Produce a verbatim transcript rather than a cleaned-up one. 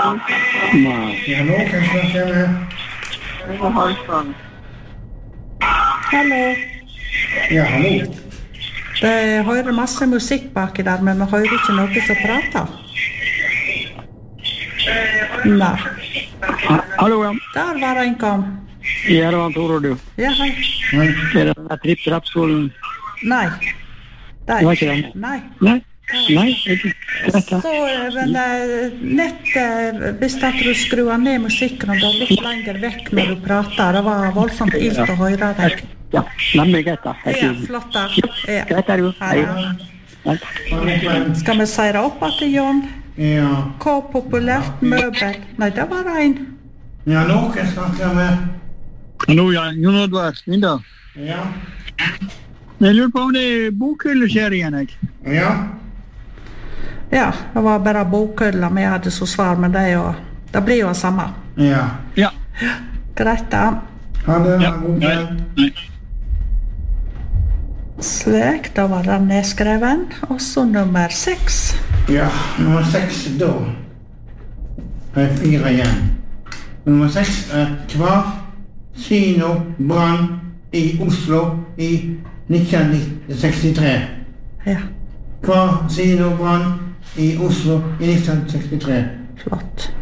Nei. Ja, nå kan jeg snakke med. Det var Halvdan. Hallo. Ja, hallo. Det hører masse musikk baki der, men vi hører ikke noe som prater. Nei. Ha- Hallo, ja. Der var en kom. Ja, det var Tore, du. Ja, hei. Nei. Er det den der tripp-trapp-skolen? Nei. Det var ikke den? Nei. Nei. Nei, ikke. Greit, da. Så eh, men, eh, nett eh, hvis at du skrur ned musikken og går litt lenger vekk når du prater, det var voldsomt ilt å høre deg. Ja, nemlig greit, da. Helt Ja, fint. flott da. Ja. Greit, er du. Hei. Ja. Hei. Skal vi si det opp at Jon? Ja. Hva populært møbel? Nei, det var det en. Ja, nå kan jeg snakke med. Hallo, ja. Jon Oddvar, Linda. Ja. Jeg lurer på om det er bokhyllserien, jeg. Ja. Ja, det var bare bokhylla vi hadde så svar, men det er jo, det blir jo det samme. Ja. Ja. Greit da. Ha det, Ja. god Nei. kveld. Nei. Slik, da var den nedskreven. Og så nummer seks. Ja, nummer seks da. Det er fire igjen. Nummer seks er Kino brann i Oslo i nitten sekstitre. Ja, Kino brann i Oslo i nitten sekstitre. flott.